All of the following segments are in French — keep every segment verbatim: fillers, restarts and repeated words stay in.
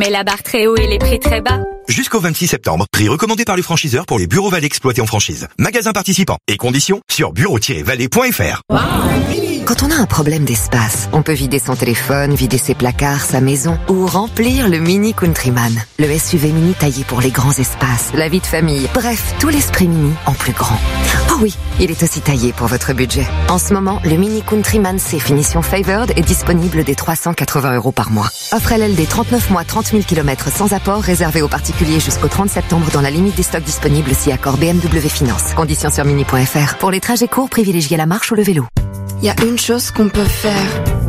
Mais la barre très haut et les prix très bas. Jusqu'au vingt-six septembre, prix recommandé par les franchiseurs pour les bureaux Vallée exploités en franchise. Magasins participants et conditions sur bureau tiret vallée point f r. Quand on a un problème d'espace, on peut vider son téléphone, vider ses placards, sa maison ou remplir le Mini Countryman. Le S U V mini taillé pour les grands espaces, la vie de famille, bref, tout l'esprit mini en plus grand. Oh oui, il est aussi taillé pour votre budget. En ce moment, le Mini Countryman C finition Favored est disponible dès trois cent quatre-vingts euros par mois. Offre L L D trente-neuf mois, trente mille kilomètres sans apport, réservé aux particuliers jusqu'au trente septembre dans la limite des stocks disponibles si accord B M W Finance. Conditions sur mini point f r. Pour les trajets courts, privilégiez la marche ou le vélo. Il y a une chose qu'on peut faire,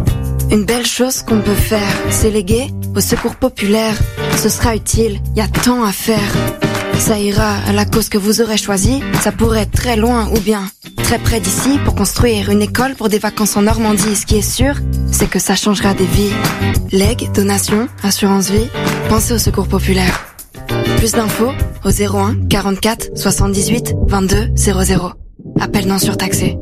une belle chose qu'on peut faire, c'est léguer au secours populaire. Ce sera utile, il y a tant à faire. Ça ira à la cause que vous aurez choisie, ça pourrait être très loin ou bien très près d'ici pour construire une école pour des vacances en Normandie. Ce qui est sûr, c'est que ça changera des vies. Legs, donations, assurance vie, pensez au secours populaire. Plus d'infos au zéro un quarante-quatre soixante-dix-huit vingt-deux zéro zéro. Appel non surtaxé.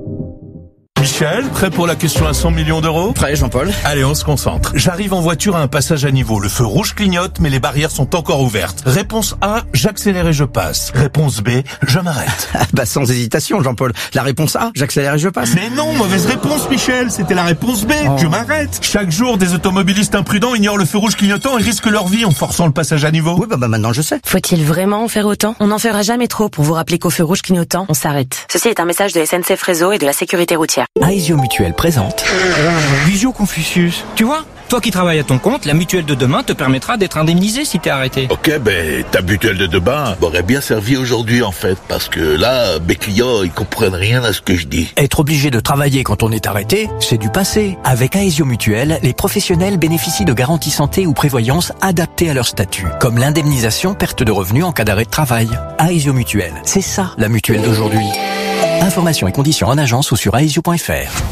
Michel, prêt pour la question à cent millions d'euros? Prêt, Jean-Paul. Allez, on se concentre. J'arrive en voiture à un passage à niveau. Le feu rouge clignote, mais les barrières sont encore ouvertes. Réponse A, j'accélère et je passe. Réponse B, je m'arrête. Bah, sans hésitation, Jean-Paul. La réponse A, j'accélère et je passe. Mais non, mauvaise réponse, Michel. C'était la réponse B, oh. Je m'arrête. Chaque jour, des automobilistes imprudents ignorent le feu rouge clignotant et risquent leur vie en forçant le passage à niveau. Oui, bah, bah maintenant je sais. Faut-il vraiment en faire autant? On n'en fera jamais trop pour vous rappeler qu'au feu rouge clignotant, on s'arrête. Ceci est un message de S N C F Réseau et de la Sécurité routière. Aesio Mutuelle présente Visio Confucius. Tu vois, toi qui travailles à ton compte, la mutuelle de demain te permettra d'être indemnisé si t'es arrêté. Ok, ben ta mutuelle de demain m'aurait bien servi aujourd'hui en fait, parce que là, mes clients, ils comprennent rien à ce que je dis. Être obligé de travailler quand on est arrêté, c'est du passé. Avec Aesio Mutuelle, les professionnels bénéficient de garanties santé ou prévoyance adaptées à leur statut, comme l'indemnisation perte de revenus en cas d'arrêt de travail. Aesio Mutuelle, c'est ça la mutuelle d'aujourd'hui. Informations et conditions en agence ou sur aesio point f r.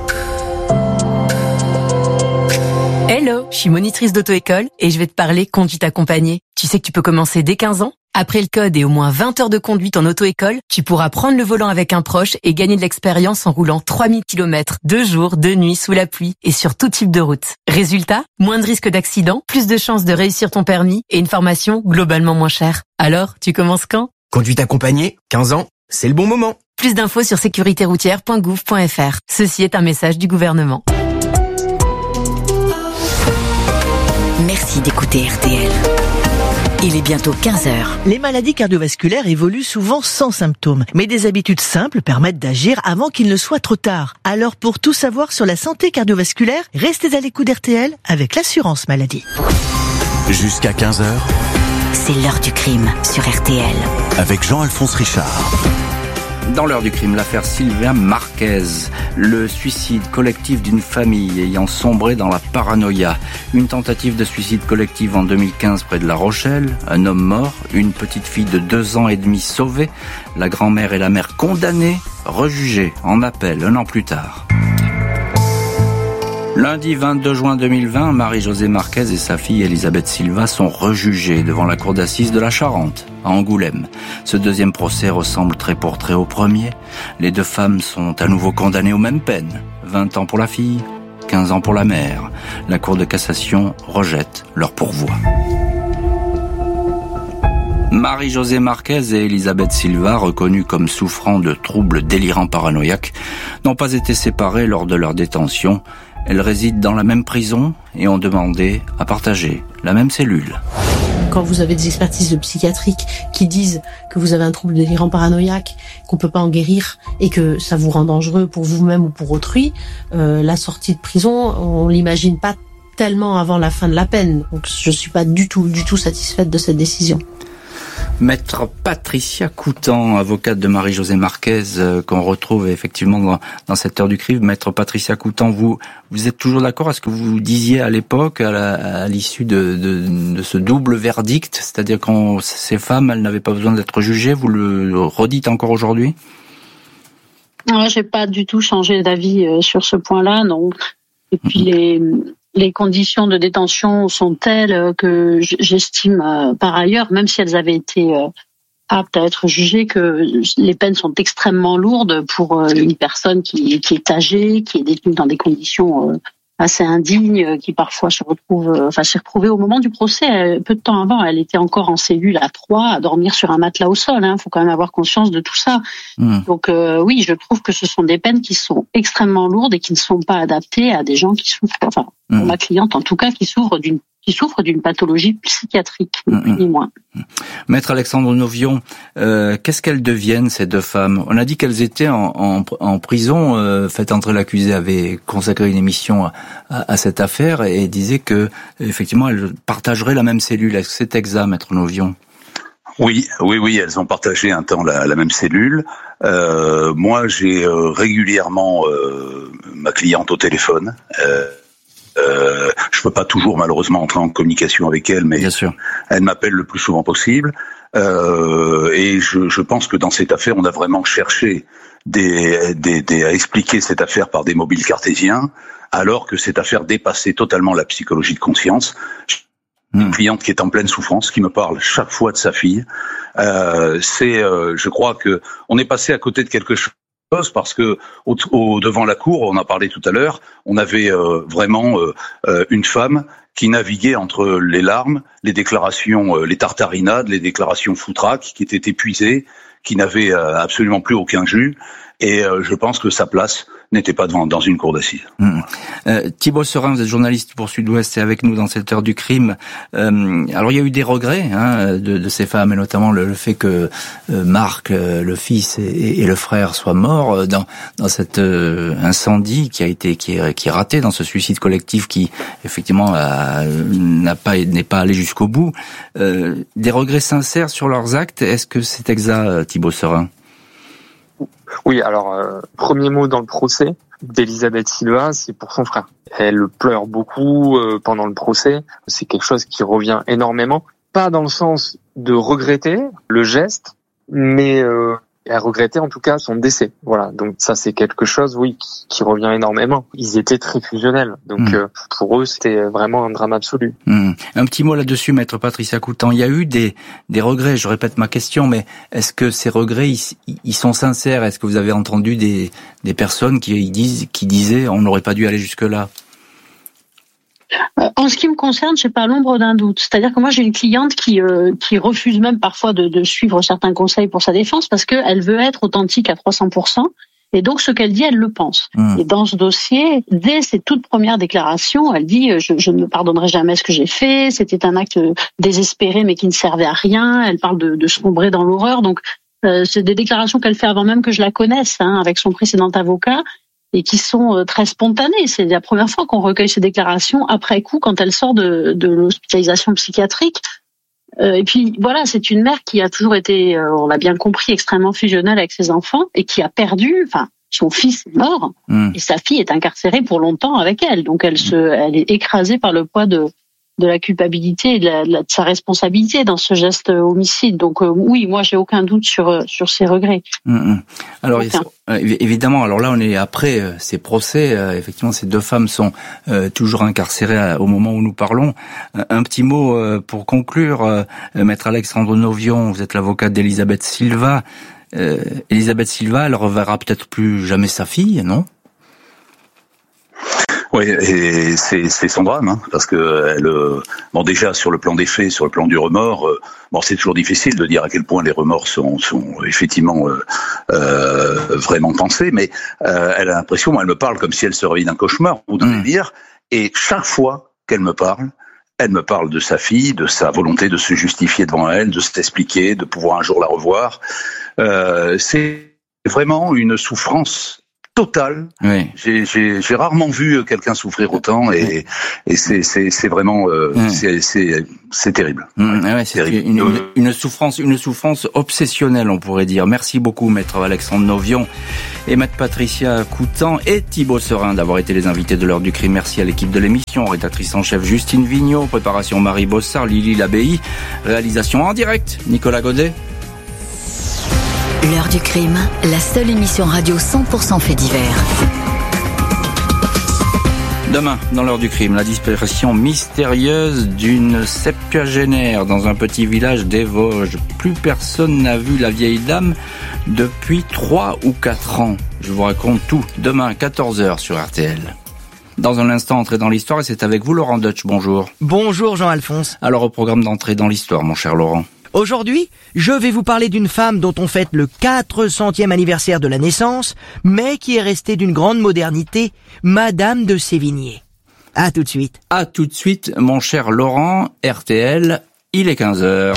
Hello, je suis monitrice d'auto-école et je vais te parler conduite accompagnée. Tu sais que tu peux commencer dès quinze ans? Après le code et au moins vingt heures de conduite en auto-école, tu pourras prendre le volant avec un proche et gagner de l'expérience en roulant trois mille kilomètres, deux jours, deux nuits, sous la pluie et sur tout type de route. Résultat, moins de risques d'accident, plus de chances de réussir ton permis et une formation globalement moins chère. Alors, tu commences quand? Conduite accompagnée, quinze ans, c'est le bon moment. Plus d'infos sur sécurité routière point gouv point f r. Ceci est un message du gouvernement. Merci d'écouter R T L. Il est bientôt quinze heures. Les maladies cardiovasculaires évoluent souvent sans symptômes, mais des habitudes simples permettent d'agir avant qu'il ne soit trop tard. Alors pour tout savoir sur la santé cardiovasculaire, restez à l'écoute d'R T L avec l'assurance maladie. Jusqu'à quinze heures. C'est l'heure du crime sur R T L. Avec Jean-Alphonse Richard. Dans l'heure du crime, l'affaire Sylvia Marquez, le suicide collectif d'une famille ayant sombré dans la paranoïa. Une tentative de suicide collectif en deux mille quinze près de La Rochelle, un homme mort, une petite fille de deux ans et demi sauvée, la grand-mère et la mère condamnées, rejugées en appel un an plus tard. Lundi vingt-deux juin deux mille vingt, Marie-Josée Marquez et sa fille Elisabeth Silva sont rejugées devant la cour d'assises de la Charente, à Angoulême. Ce deuxième procès ressemble trait pour trait au premier. Les deux femmes sont à nouveau condamnées aux mêmes peines. vingt ans pour la fille, quinze ans pour la mère. La cour de cassation rejette leur pourvoi. Marie-Josée Marquez et Elisabeth Silva, reconnues comme souffrant de troubles délirants paranoïaques, n'ont pas été séparées lors de leur détention. Elles résident dans la même prison et ont demandé à partager la même cellule. Quand vous avez des expertises psychiatriques qui disent que vous avez un trouble délirant paranoïaque, qu'on peut pas en guérir et que ça vous rend dangereux pour vous-même ou pour autrui, euh, la sortie de prison, on l'imagine pas tellement avant la fin de la peine. Donc je suis pas du tout, du tout satisfaite de cette décision. Maître Patricia Coutan, avocate de Marie-Josée Marquez, euh, qu'on retrouve effectivement dans, dans cette heure du crime. Maître Patricia Coutan, vous, vous êtes toujours d'accord à ce que vous disiez à l'époque, à, la, à l'issue de, de, de ce double verdict, c'est-à-dire quand ces femmes, elles n'avaient pas besoin d'être jugées, vous le redites encore aujourd'hui? Non, j'ai pas du tout changé d'avis euh, sur ce point-là, non. Et puis les... Les conditions de détention sont telles que j'estime euh, par ailleurs, même si elles avaient été euh, aptes à être jugées, que les peines sont extrêmement lourdes pour euh, une personne qui, qui est âgée, qui est détenue dans des conditions euh, assez indigne, qui parfois se retrouve, enfin s'est retrouvée au moment du procès, peu de temps avant, elle était encore en cellule à trois, à dormir sur un matelas au sol. Hein, faut quand même avoir conscience de tout ça. Mmh. Donc euh, oui, je trouve que ce sont des peines qui sont extrêmement lourdes et qui ne sont pas adaptées à des gens qui souffrent, enfin pour mmh. ma cliente en tout cas, qui souffre d'une qui souffrent d'une pathologie psychiatrique, ni plus ni moins. Maître Alexandre Novion, euh, qu'est-ce qu'elles deviennent, ces deux femmes? On a dit qu'elles étaient en, en, en prison. Euh, Faites entrer l'accusé avait consacré une émission à, à, à cette affaire et disait que, effectivement, elles partageraient la même cellule. Est-ce que c'est exact, Maître Novion? Oui, oui, oui, elles ont partagé un temps la, la même cellule. Euh, moi, j'ai euh, régulièrement euh, ma cliente au téléphone. Euh, Euh, je peux pas toujours malheureusement entrer en communication avec elle, mais Bien sûr. elle m'appelle le plus souvent possible. Euh, et je, je pense que dans cette affaire, on a vraiment cherché des, des, des, à expliquer cette affaire par des mobiles cartésiens, alors que cette affaire dépassait totalement la psychologie de conscience. Une mmh. cliente qui est en pleine souffrance, qui me parle chaque fois de sa fille. Euh, c'est, euh, je crois que on est passé à côté de quelque chose. Parce que au, au, devant la cour, on en parlait tout à l'heure, on avait euh, vraiment euh, euh, une femme qui naviguait entre les larmes, les déclarations, euh, les tartarinades, les déclarations foutraques, qui étaient épuisées, qui n'avaient euh, absolument plus aucun jus. Et euh, je pense que sa place n'était pas devant, dans une cour d'assises. Mmh. Euh, Thibault Serin, vous êtes journaliste pour Sud-Ouest et avec nous dans cette heure du crime. Euh, alors il y a eu des regrets hein, de, de ces femmes, et notamment le, le fait que euh, Marc, euh, le fils et, et le frère soient morts dans, dans cet euh, incendie qui a été qui est, qui est raté, dans ce suicide collectif qui effectivement a, n'a pas n'est pas allé jusqu'au bout. Euh, des regrets sincères sur leurs actes. Est-ce que c'est exact, Thibault Serin? Oui, alors, euh, premier mot dans le procès d'Elisabeth Silva, c'est pour son frère. Elle pleure beaucoup euh, pendant le procès. C'est quelque chose qui revient énormément. Pas dans le sens de regretter le geste, mais euh, elle regrettait en tout cas son décès. Voilà, donc ça c'est quelque chose, oui, qui, qui revient énormément. Ils étaient très fusionnels, donc mmh. euh, pour eux c'était vraiment un drame absolu. Mmh. Un petit mot là-dessus, Maître Patricia Coutan. Il y a eu des des regrets. Je répète ma question, mais est-ce que ces regrets ils, ils sont sincères? Est-ce que vous avez entendu des des personnes qui disent qui disaient on n'aurait pas dû aller jusque là? En ce qui me concerne, j'ai pas l'ombre d'un doute. C'est-à-dire que moi, j'ai une cliente qui euh, qui refuse même parfois de, de suivre certains conseils pour sa défense parce que elle veut être authentique à trois cents pour cent. Et donc, ce qu'elle dit, elle le pense. Mmh. Et dans ce dossier, dès ses toutes premières déclarations, elle dit je, je ne me pardonnerai jamais ce que j'ai fait. C'était un acte désespéré, mais qui ne servait à rien. Elle parle de, de sombrer dans l'horreur. Donc, euh, c'est des déclarations qu'elle fait avant même que je la connaisse, hein, avec son précédent avocat, et qui sont très spontanées. C'est la première fois qu'on recueille ces déclarations après coup, quand elle sort de, de l'hospitalisation psychiatrique. Euh, et puis voilà, c'est une mère qui a toujours été, euh, on l'a bien compris, extrêmement fusionnelle avec ses enfants et qui a perdu, enfin, son fils est mort mmh. et sa fille est incarcérée pour longtemps avec elle. Donc elle se, elle est écrasée par le poids de de la culpabilité et de, la, de, la, de sa responsabilité dans ce geste homicide. Donc euh, oui, moi j'ai aucun doute sur sur ses regrets. Mmh. Alors euh, évidemment, alors là on est après euh, ces procès. Euh, effectivement, ces deux femmes sont euh, toujours incarcérées à, au moment où nous parlons. Euh, un petit mot euh, pour conclure, euh, Maître Alexandre Novion, vous êtes l'avocate d'Elisabeth Silva. Euh, Elisabeth Silva, elle reverra peut-être plus jamais sa fille, non? Oui, et c'est, c'est son drame, hein, parce que elle, euh, bon, déjà sur le plan des faits, sur le plan du remords, euh, bon, c'est toujours difficile de dire à quel point les remords sont, sont effectivement euh, euh, vraiment pensés, mais euh, elle a l'impression, elle me parle comme si elle se réveillait d'un cauchemar ou d'un délire, et chaque fois qu'elle me parle, elle me parle de sa fille, de sa volonté de se justifier devant elle, de s'expliquer, de pouvoir un jour la revoir. Euh, c'est vraiment une souffrance totale. Oui. J'ai, j'ai, j'ai rarement vu quelqu'un souffrir autant et, et c'est, c'est, c'est vraiment, euh, mmh. c'est, c'est, c'est terrible. Mmh, ouais, c'est terrible. Une, une, une souffrance, une souffrance obsessionnelle, on pourrait dire. Merci beaucoup, Maître Alexandre Novion et Maître Patricia Coutan et Thibault Serin d'avoir été les invités de l'heure du crime. Merci à l'équipe de l'émission, rédactrice en chef Justine Vignot, préparation Marie Bossard, Lily Labéi, réalisation en direct Nicolas Godet. L'heure du crime, la seule émission radio cent pour cent fait divers. Demain, dans l'heure du crime, la disparition mystérieuse d'une septuagénaire dans un petit village des Vosges. Plus personne n'a vu la vieille dame depuis trois ou quatre ans. Je vous raconte tout demain, quatorze heures sur R T L. Dans un instant, entrer dans l'histoire, et c'est avec vous, Laurent Deutsch. Bonjour. Bonjour Jean-Alphonse. Alors, au programme d'entrée dans l'histoire, mon cher Laurent. Aujourd'hui, je vais vous parler d'une femme dont on fête le quatre centième anniversaire de la naissance, mais qui est restée d'une grande modernité, Madame de Sévigné. À tout de suite. À tout de suite, mon cher Laurent, R T L, il est quinze heures.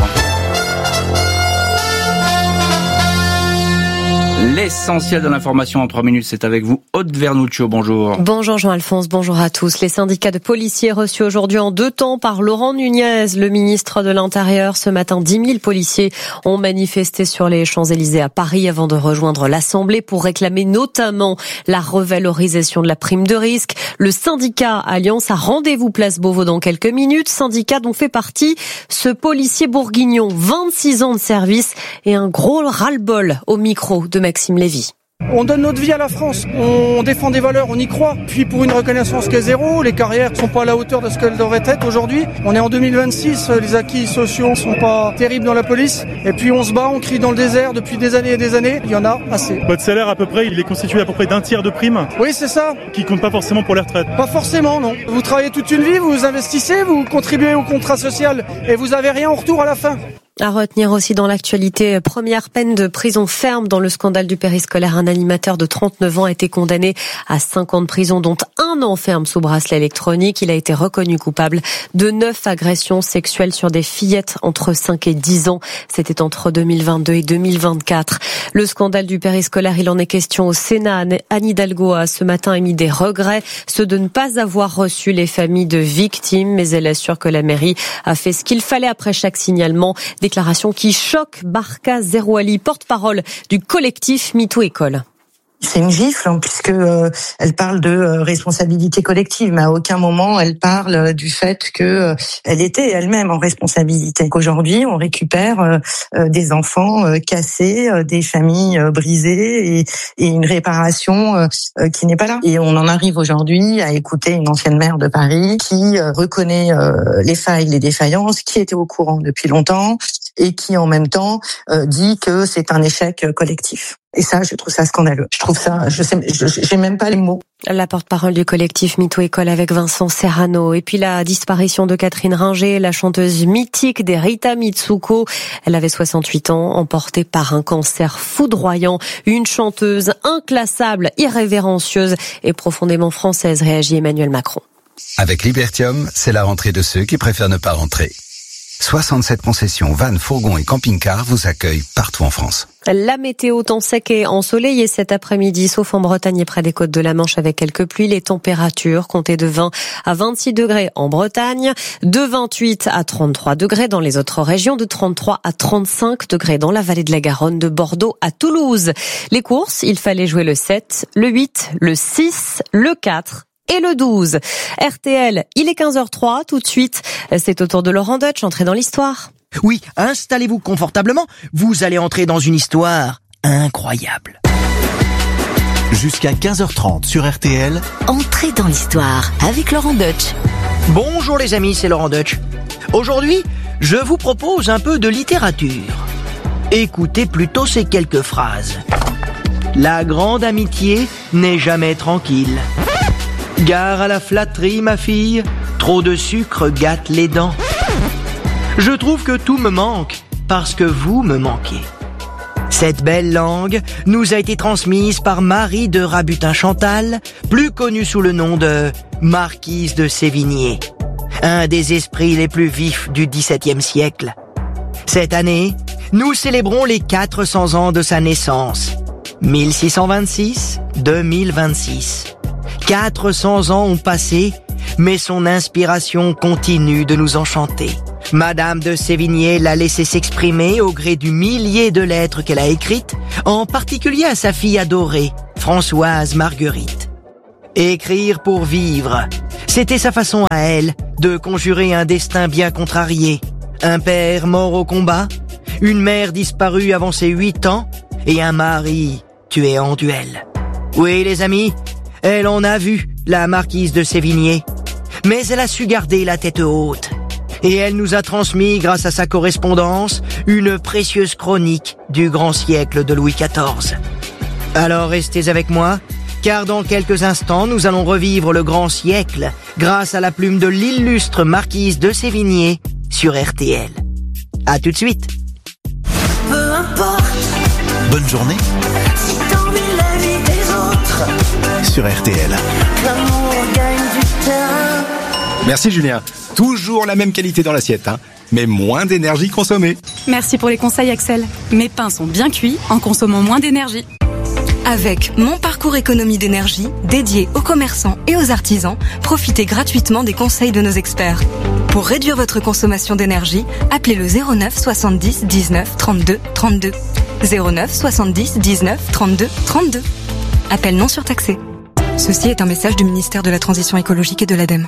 L'essentiel de l'information en trois minutes, c'est avec vous, Aude Vernuccio, bonjour. Bonjour Jean-Alphonse, bonjour à tous. Les syndicats de policiers reçus aujourd'hui en deux temps par Laurent Nunez, le ministre de l'Intérieur. Ce matin, dix mille policiers ont manifesté sur les Champs-Élysées à Paris avant de rejoindre l'Assemblée pour réclamer notamment la revalorisation de la prime de risque. Le syndicat Alliance a rendez-vous place Beauvau dans quelques minutes, syndicat dont fait partie ce policier bourguignon, vingt-six ans de service et un gros ras-le-bol au micro de Maxime Lévy. On donne notre vie à la France, on défend des valeurs, on y croit. Puis pour une reconnaissance qui est zéro, les carrières ne sont pas à la hauteur de ce qu'elles devraient être aujourd'hui. On est en deux mille vingt-six, les acquis sociaux ne sont pas terribles dans la police. Et puis on se bat, on crie dans le désert depuis des années et des années. Il y en a assez. Votre salaire à peu près, il est constitué à peu près d'un tiers de primes. Oui, c'est ça. Qui compte pas forcément pour les retraites. Pas forcément, non. Vous travaillez toute une vie, vous investissez, vous contribuez au contrat social et vous avez rien en retour à la fin. À retenir aussi dans l'actualité, première peine de prison ferme dans le scandale du périscolaire. Un animateur de trente-neuf ans a été condamné à cinq ans de prison, dont un an ferme sous bracelet électronique. Il a été reconnu coupable de neuf agressions sexuelles sur des fillettes entre cinq et dix ans. C'était entre deux mille vingt-deux et deux mille vingt-quatre. Le scandale du périscolaire, il en est question au Sénat. Anne Hidalgo a ce matin émis des regrets, ceux de ne pas avoir reçu les familles de victimes, mais elle assure que la mairie a fait ce qu'il fallait après chaque signalement. Déclaration qui choque Barka Zerouali, porte-parole du collectif MeToo École. C'est une gifle, hein, puisque euh, elle parle de euh, responsabilité collective, mais à aucun moment elle parle euh, du fait que euh, elle était elle-même en responsabilité. Qu'aujourd'hui, on récupère euh, euh, des enfants euh, cassés, euh, des familles euh, brisées et, et une réparation euh, euh, qui n'est pas là. Et on en arrive aujourd'hui à écouter une ancienne maire de Paris qui euh, reconnaît euh, les failles, les défaillances, qui était au courant depuis longtemps et qui en même temps euh, dit que c'est un échec collectif. Et ça, je trouve ça scandaleux. Je trouve ça, je sais, je, j'ai même pas les mots. La porte-parole du collectif MeToo École avec Vincent Serrano. Et puis la disparition de Catherine Ringer, la chanteuse mythique des Rita Mitsuko. Elle avait soixante-huit ans, emportée par un cancer foudroyant. Une chanteuse inclassable, irrévérencieuse et profondément française, réagit Emmanuel Macron. Avec Libertium, c'est la rentrée de ceux qui préfèrent ne pas rentrer. soixante-sept concessions, vannes, fourgons et camping-cars vous accueillent partout en France. La météo, temps sec et ensoleillé cet après-midi, sauf en Bretagne et près des côtes de la Manche avec quelques pluies. Les températures comptez de vingt à vingt-six degrés en Bretagne, de vingt-huit à trente-trois degrés dans les autres régions, de trente-trois à trente-cinq degrés dans la vallée de la Garonne, de Bordeaux à Toulouse. Les courses, il fallait jouer le sept, le huit, le six, le quatre et le douze. R T L, il est quinze heures zéro trois, tout de suite, c'est au tour de Laurent Deutsch, entrée dans l'histoire. Oui, installez-vous confortablement, vous allez entrer dans une histoire incroyable. Jusqu'à quinze heures trente sur R T L, Entrée dans l'histoire avec Laurent Deutsch. Bonjour les amis, c'est Laurent Deutsch. Aujourd'hui, je vous propose un peu de littérature. Écoutez plutôt ces quelques phrases. La grande amitié n'est jamais tranquille. Gare à la flatterie, ma fille, trop de sucre gâte les dents. Je trouve que tout me manque, parce que vous me manquez. Cette belle langue nous a été transmise par Marie de Rabutin-Chantal, plus connue sous le nom de Marquise de Sévigné, un des esprits les plus vifs du dix-septième siècle. Cette année, nous célébrons les quatre cents ans de sa naissance, mille six cent vingt-six à deux mille vingt-six. quatre cents ans ont passé, mais son inspiration continue de nous enchanter. Madame de Sévigné l'a laissé s'exprimer au gré du millier de lettres qu'elle a écrites, en particulier à sa fille adorée, Françoise Marguerite. Écrire pour vivre, c'était sa façon à elle de conjurer un destin bien contrarié. Un père mort au combat, une mère disparue avant ses huit ans et un mari tué en duel. Oui les amis, elle en a vu, la marquise de Sévigné, mais elle a su garder la tête haute. Et elle nous a transmis, grâce à sa correspondance, une précieuse chronique du grand siècle de Louis quatorze. Alors restez avec moi, car dans quelques instants, nous allons revivre le grand siècle grâce à la plume de l'illustre marquise de Sévigné sur R T L. À tout de suite. Peu importe. Bonne journée Si t'envies la vie des autres. sur R T L. L'amour gagne du terrain. Merci Julien. Toujours la même qualité dans l'assiette, hein, mais moins d'énergie consommée. Merci pour les conseils Axel. Mes pains sont bien cuits en consommant moins d'énergie. Avec Mon Parcours Économie d'énergie, dédié aux commerçants et aux artisans, profitez gratuitement des conseils de nos experts. Pour réduire votre consommation d'énergie, appelez le zéro neuf soixante-dix dix-neuf trente-deux trente-deux. zéro neuf soixante-dix dix-neuf trente-deux trente-deux. Appel non surtaxé. Ceci est un message du ministère de la Transition écologique et de l'ADEME.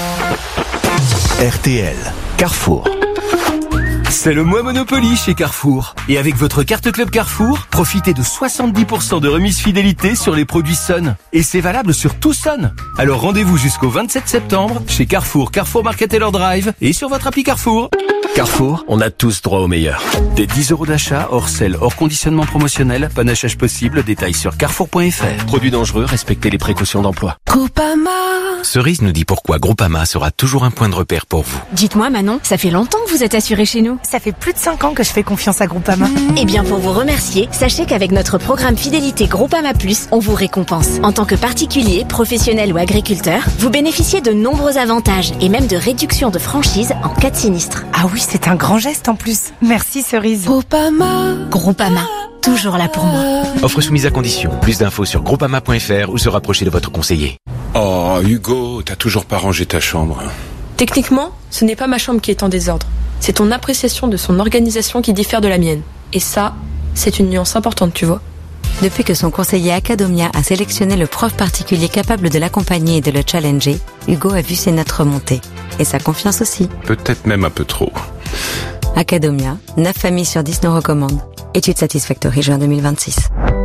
R T L, Carrefour. C'est le mois Monopoly chez Carrefour. Et avec votre carte Club Carrefour, profitez de soixante-dix pour cent de remise fidélité sur les produits Sun. Et c'est valable sur tout Sun. Alors rendez-vous jusqu'au vingt-sept septembre chez Carrefour, Carrefour Market Taylor Drive et sur votre appli Carrefour. Carrefour, on a tous droit au meilleur. Des dix euros d'achat, hors sel, hors conditionnement promotionnel, panachage possible, détails sur carrefour point f r. Produits dangereux, respectez les précautions d'emploi. Groupama. Cerise nous dit pourquoi Groupama sera toujours un point de repère pour vous. Dites-moi Manon, ça fait longtemps que vous êtes assurée chez nous. Ça fait plus de cinq ans que je fais confiance à Groupama. Mmh. Eh bien pour vous remercier, sachez qu'avec notre programme fidélité Groupama Plus, on vous récompense. En tant que particulier, professionnel ou agriculteur, vous bénéficiez de nombreux avantages et même de réductions de franchise en cas de sinistre. Ah oui, c'est un grand geste en plus. Merci Cerise. Groupama. Groupama. Toujours là pour moi. Offre soumise à condition. Plus d'infos sur groupama point f r ou se rapprocher de votre conseiller. Oh, Hugo, t'as toujours pas rangé ta chambre. Techniquement, ce n'est pas ma chambre qui est en désordre. C'est ton appréciation de son organisation qui diffère de la mienne. Et ça, c'est une nuance importante, tu vois. Depuis que son conseiller Academia a sélectionné le prof particulier capable de l'accompagner et de le challenger, Hugo a vu ses notes remonter. Et sa confiance aussi. Peut-être même un peu trop. Academia, neuf familles sur dix nous recommandent. Étude Satisfactory juin deux mille vingt-six.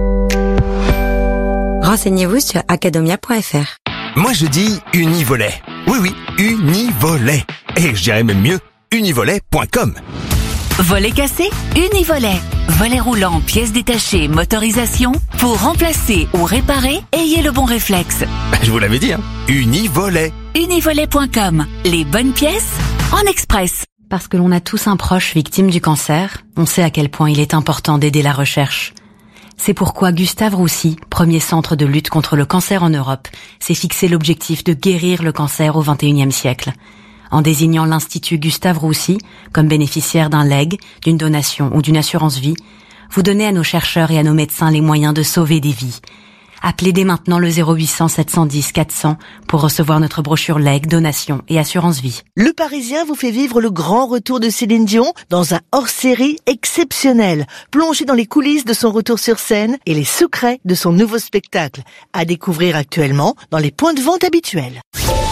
Renseignez-vous sur academia point f r. Moi je dis Univolet. Oui oui, Univolet. Et je dirais même mieux, univolet point com. Volet cassé, Univolet. Volet roulant, pièces détachées, motorisation. Pour remplacer ou réparer, ayez le bon réflexe. Je vous l'avais dit, hein. Univolet. univolet point com. Les bonnes pièces en express. Parce que l'on a tous un proche victime du cancer, on sait à quel point il est important d'aider la recherche. C'est pourquoi Gustave Roussy, premier centre de lutte contre le cancer en Europe, s'est fixé l'objectif de guérir le cancer au vingt et unième siècle. En désignant l'Institut Gustave Roussy comme bénéficiaire d'un legs, d'une donation ou d'une assurance vie, vous donnez à nos chercheurs et à nos médecins les moyens de sauver des vies. Appelez dès maintenant le zéro huit cents sept cent dix quatre cents pour recevoir notre brochure legs, donation et assurance vie. Le Parisien vous fait vivre le grand retour de Céline Dion dans un hors-série exceptionnel. Plongez dans les coulisses de son retour sur scène et les secrets de son nouveau spectacle. À découvrir actuellement dans les points de vente habituels.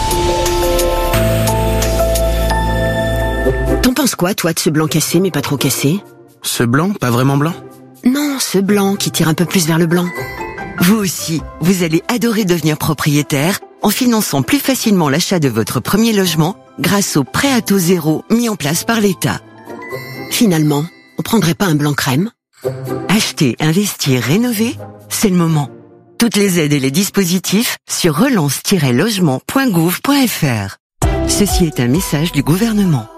T'en penses quoi, toi, de ce blanc cassé mais pas trop cassé? Ce blanc, pas vraiment blanc? Non, ce blanc qui tire un peu plus vers le blanc. Vous aussi, vous allez adorer devenir propriétaire en finançant plus facilement l'achat de votre premier logement grâce au prêt à taux zéro mis en place par l'État. Finalement, on prendrait pas un blanc crème? Acheter, investir, rénover, c'est le moment. Toutes les aides et les dispositifs sur relance tiret logement point gouv point f r. Ceci est un message du gouvernement.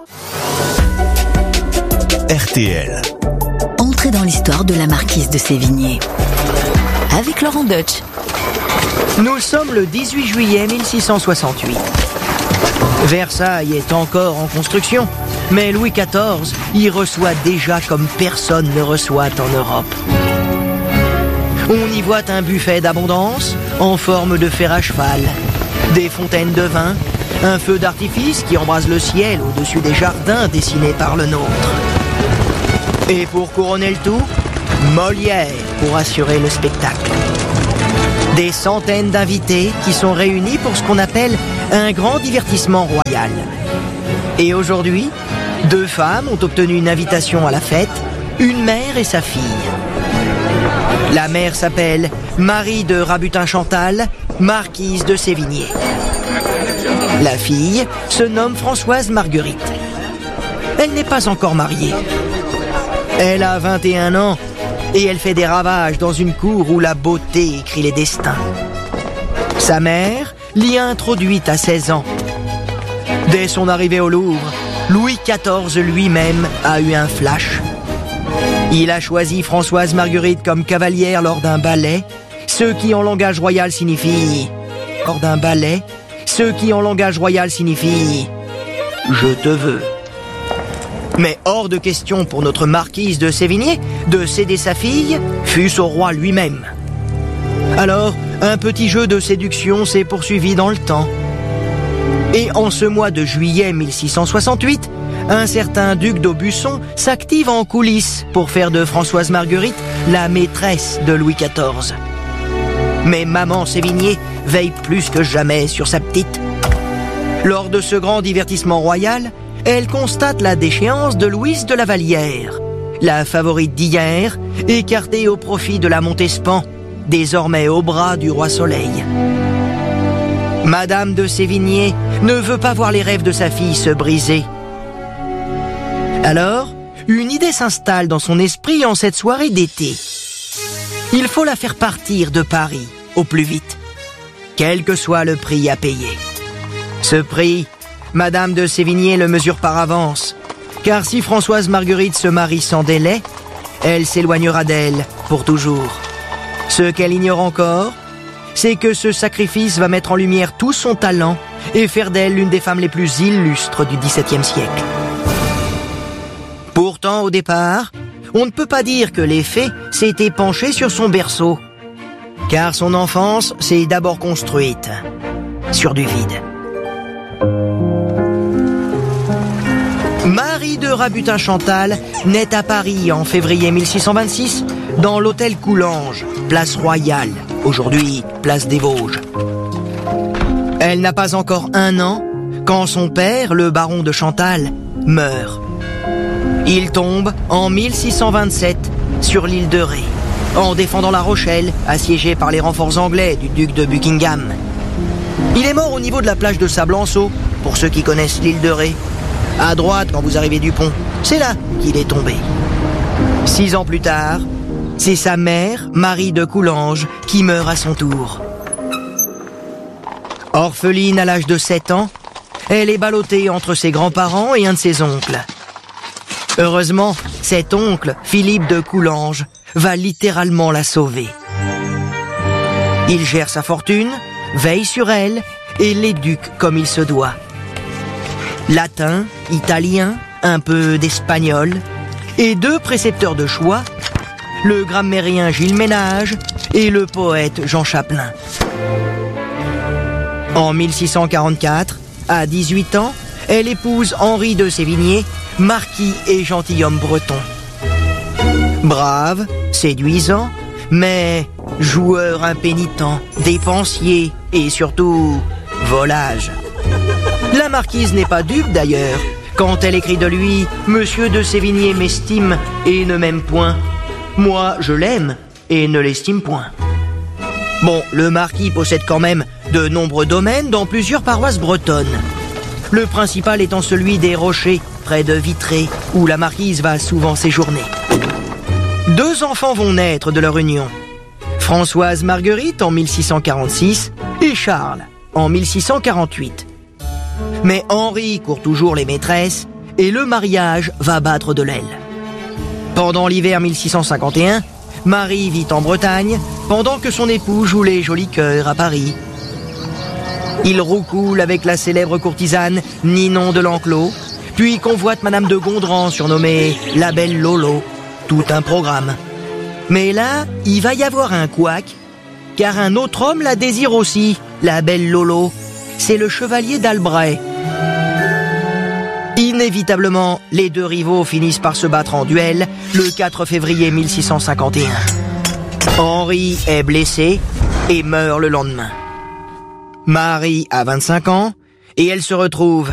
R T L. Entrez dans l'histoire de la marquise de Sévigné. Avec Laurent Deutsch. Nous sommes le dix-huit juillet mille six cent soixante-huit. Versailles est encore en construction, mais Louis quatorze y reçoit déjà comme personne ne reçoit en Europe. On y voit un buffet d'abondance en forme de fer à cheval, des fontaines de vin, un feu d'artifice qui embrase le ciel au-dessus des jardins dessinés par le nôtre. Et pour couronner le tout, Molière pour assurer le spectacle. Des centaines d'invités qui sont réunis pour ce qu'on appelle un grand divertissement royal. Et aujourd'hui, deux femmes ont obtenu une invitation à la fête, une mère et sa fille. La mère s'appelle Marie de Rabutin-Chantal, marquise de Sévigné. La fille se nomme Françoise Marguerite. Elle n'est pas encore mariée. Elle a vingt et un ans et elle fait des ravages dans une cour où la beauté écrit les destins. Sa mère l'y a introduite à seize ans. Dès son arrivée au Louvre, Louis quatorze lui-même a eu un flash. Il a choisi Françoise Marguerite comme cavalière lors d'un ballet, ce qui en langage royal signifie... Lors d'un ballet, ce qui en langage royal signifie... Je te veux. Mais hors de question pour notre marquise de Sévigné de céder sa fille, fût-ce au roi lui-même. Alors, un petit jeu de séduction s'est poursuivi dans le temps. Et en ce mois de juillet mille six cent soixante-huit, un certain duc d'Aubusson s'active en coulisses pour faire de Françoise Marguerite la maîtresse de Louis quatorze. Mais maman Sévigné veille plus que jamais sur sa petite. Lors de ce grand divertissement royal, elle constate la déchéance de Louise de la Vallière, la favorite d'hier, écartée au profit de la Montespan, désormais au bras du roi Soleil. Madame de Sévigné ne veut pas voir les rêves de sa fille se briser. Alors, une idée s'installe dans son esprit en cette soirée d'été. Il faut la faire partir de Paris au plus vite, quel que soit le prix à payer. Ce prix, Madame de Sévigné le mesure par avance, car si Françoise Marguerite se marie sans délai, elle s'éloignera d'elle pour toujours. Ce qu'elle ignore encore, c'est que ce sacrifice va mettre en lumière tout son talent et faire d'elle l'une des femmes les plus illustres du dix-septième siècle. Pourtant, au départ, on ne peut pas dire que les fées s'étaient penchées sur son berceau, car son enfance s'est d'abord construite sur du vide. Marie de Rabutin-Chantal naît à Paris en février mille six cent vingt-six dans l'hôtel Coulanges, place Royale, aujourd'hui place des Vosges. Elle n'a pas encore un an quand son père, le baron de Chantal, meurt. Il tombe en mille six cent vingt-sept sur l'île de Ré, en défendant La Rochelle, assiégée par les renforts anglais du duc de Buckingham. Il est mort au niveau de la plage de Sablanceau, pour ceux qui connaissent l'île de Ré. À droite, quand vous arrivez du pont, c'est là qu'il est tombé. Six ans plus tard, c'est sa mère, Marie de Coulanges, qui meurt à son tour. Orpheline à l'âge de sept ans, elle est ballottée entre ses grands-parents et un de ses oncles. Heureusement, cet oncle, Philippe de Coulanges, va littéralement la sauver. Il gère sa fortune, veille sur elle et l'éduque comme il se doit. Latin, italien, un peu d'espagnol, et deux précepteurs de choix, le grammairien Gilles Ménage et le poète Jean Chapelain. En mille six cent quarante-quatre, à dix-huit ans, elle épouse Henri de Sévigné, marquis et gentilhomme breton. Brave, séduisant, mais joueur impénitent, dépensier et surtout volage. La marquise n'est pas dupe d'ailleurs, quand elle écrit de lui « Monsieur de Sévigné m'estime et ne m'aime point. Moi, je l'aime et ne l'estime point. » Bon, le marquis possède quand même de nombreux domaines dans plusieurs paroisses bretonnes. Le principal étant celui des Rochers, près de Vitré, où la marquise va souvent séjourner. Deux enfants vont naître de leur union. Françoise Marguerite en mille six cent quarante-six et Charles en mille six cent quarante-huit. Mais Henri court toujours les maîtresses et le mariage va battre de l'aile. Pendant l'hiver mille six cent cinquante et un, Marie vit en Bretagne pendant que son époux joue les jolis cœurs à Paris. Il roucoule avec la célèbre courtisane Ninon de l'Enclos, puis convoite Madame de Gondran, surnommée la Belle Lolo. Tout un programme. Mais là, il va y avoir un couac, car un autre homme la désire aussi, la Belle Lolo. C'est le chevalier d'Albret. Inévitablement, les deux rivaux finissent par se battre en duel le quatre février mille six cent cinquante et un. Henri est blessé et meurt le lendemain. Marie a vingt-cinq ans et elle se retrouve